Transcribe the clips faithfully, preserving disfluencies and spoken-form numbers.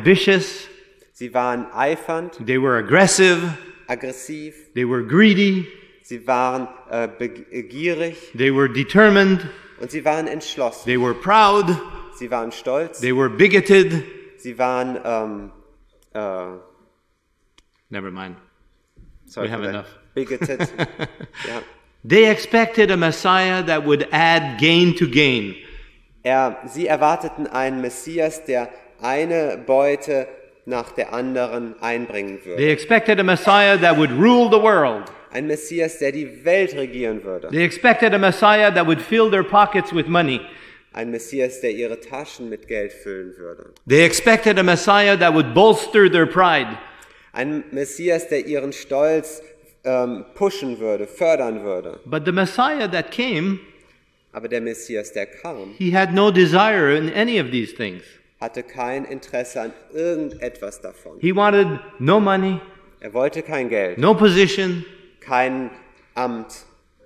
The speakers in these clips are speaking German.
ambitious. Sie waren eifernd, They were aggressive. aggressiv, They were greedy. sie waren äh, begierig They were determined. und sie waren entschlossen. They were proud. Sie waren stolz, They were bigoted. sie waren ähm, äh, Never mind. sorry We have for that. enough. bigoted. ja. They expected a Messiah that would add gain to gain. er, sie erwarteten einen Messias, der eine Beute nach der anderen einbringen würde. They expected a Messiah that would rule the world. Ein Messias, der die Welt regieren würde. They expected a Messiah that would fill their pockets with money. Ein Messias, der ihre Taschen mit Geld füllen würde. They expected a Messiah that would bolster their pride. Ein Messias, der ihren Stolz ähm, pushen würde, fördern würde. But the Messiah that came, Aber der Messias, der kam, he had no desire in any of these things. hatte kein Interesse an irgendetwas davon. He wanted no money, Er wollte kein Geld, no position, kein Amt,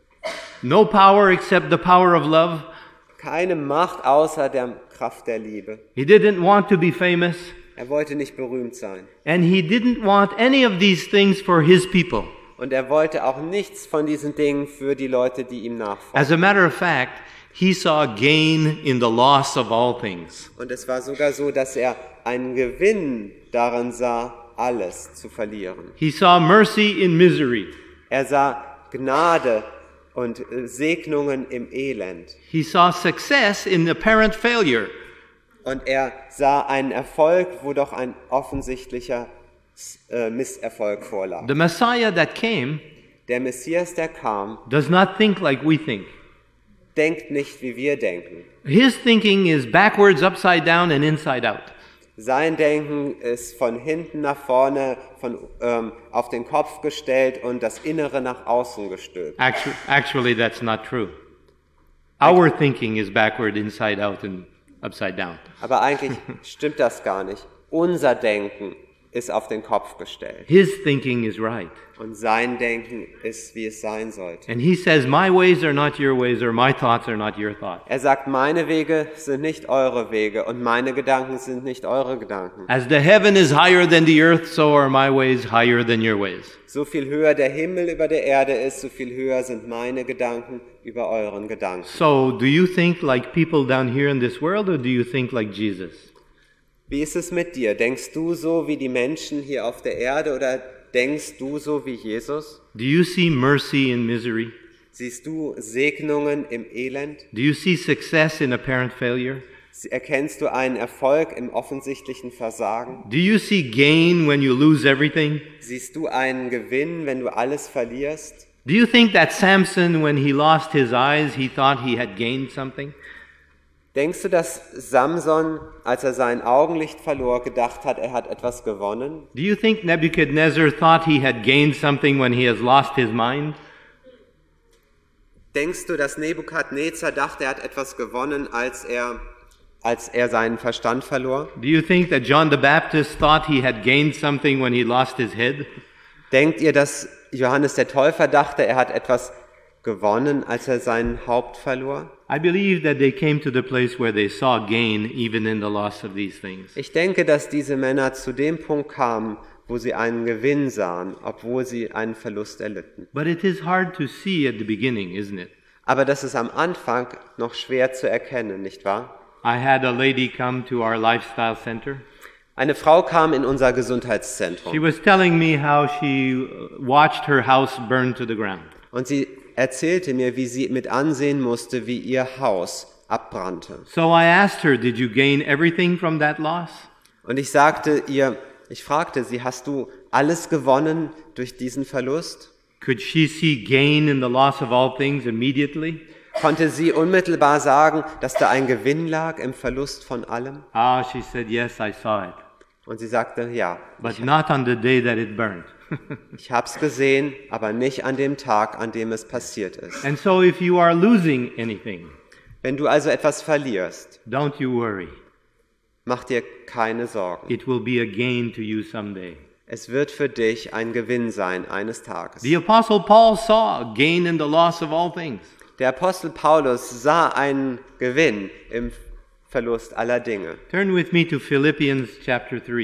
no power except the power of love. keine Macht außer der Kraft der Liebe. He didn't want to be famous, Er wollte nicht berühmt sein. and he didn't want any of these things for his people. Und er wollte auch nichts von diesen Dingen für die Leute, die ihm nachfolgen. As a matter of fact, he saw gain in the loss of all things. Und es war sogar so, dass er einen Gewinn darin sah, alles zu verlieren. He saw mercy in misery. Er sah Gnade und äh, Segnungen im Elend. He saw success in apparent failure. Und er sah einen Erfolg, wo doch ein offensichtlicher äh, Misserfolg vorlag. The Messiah that came Der Messias, der kam, does not think like we think. denkt nicht, wie wir denken. His thinking is backwards, upside down, and inside out. Sein Denken ist von hinten nach vorne, von, ähm, auf den Kopf gestellt und das Innere nach außen gestülpt. Actually, actually, that's not true. Our thinking is backward, inside out, and upside down. Aber eigentlich stimmt das gar nicht. Unser Denken ist auf den Kopf gestellt. His thinking is right. Und sein Denken ist, wie es sein sollte. And he says, my ways are not your ways, or my thoughts are not your thoughts. Er sagt, meine Wege sind nicht eure Wege und meine Gedanken sind nicht eure Gedanken. As the heaven is higher than the earth, so are my ways higher than your ways. So viel höher der Himmel über der Erde ist, so viel höher sind meine Gedanken über euren Gedanken. So, do you think like people down here in this world, or do you think like Jesus? Wie ist es mit dir? Denkst du so wie die Menschen hier auf der Erde oder denkst du so wie Jesus? Do you see mercy in misery? Siehst du Segnungen im Elend? Do you see success in apparent failure? Erkennst du einen Erfolg im offensichtlichen Versagen? Do you see gain when you lose everything? Siehst du einen Gewinn, wenn du alles verlierst? Do you think that Samson, when he lost his eyes, he thought he had gained something? Denkst du, dass Samson, als er sein Augenlicht verlor, gedacht hat, er hat etwas gewonnen? Do you think Nebuchadnezzar thought he had gained something when he has lost his mind? Denkst du, dass Nebukadnezar dachte, er hat etwas gewonnen, als er, als er seinen Verstand verlor? Do you think that John the Baptist thought he had gained something when he lost his head? Denkt ihr, dass Johannes der Täufer dachte, er hat etwas gewonnen, als er sein Haupt verlor? I believe that they came to the place where they saw gain even in the loss of these things. Ich denke, dass diese Männer zu dem Punkt kamen, wo sie einen Gewinn sahen, obwohl sie einen Verlust erlitten. But it is hard to see at the beginning, isn't it? Aber das ist am Anfang noch schwer zu erkennen, nicht wahr? I had a lady come to our lifestyle center. Eine Frau kam in unser She Gesundheitszentrum was telling me how she watched her house burn to the ground. und sie erzählte mir, wie sie mit ansehen musste, wie ihr Haus abbrannte. So I asked her, did you gain everything from that loss? Und ich sagte ihr, ich fragte sie, hast du alles gewonnen durch diesen Verlust? Could she see gain in the loss of all things immediately? Konnte sie unmittelbar sagen, dass da ein Gewinn lag im Verlust von allem? Ah, she said, yes, I saw it. Und sie sagte, ja, But not on the day that it burned. ich hab's gesehen, aber nicht an dem Tag, an dem es passiert ist. And so if you are losing anything, Wenn du also etwas verlierst, don't you worry. mach dir keine Sorgen. It will be a gain to you someday. Es wird für dich ein Gewinn sein eines Tages. The Apostle Paul saw a gain in the loss of all things. Der Apostel Paulus sah einen Gewinn im Verlust aller Dinge. Turn with me to Philippians chapter three.